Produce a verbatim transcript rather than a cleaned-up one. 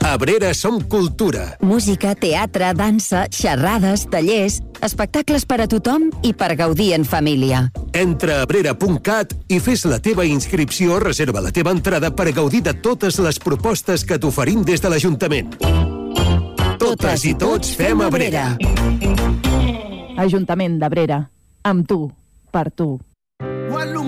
Abrera som cultura. Música, teatre, dansa, xerrades, tallers, espectacles per a tothom i per gaudir en família. Entra a abrera punt cat i fes la teva inscripció o reserva la teva entrada per gaudir de totes les propostes que t'oferim des de l'Ajuntament. Totes i tots fem Abrera. Ajuntament d'Abrera. Amb tu, per tu.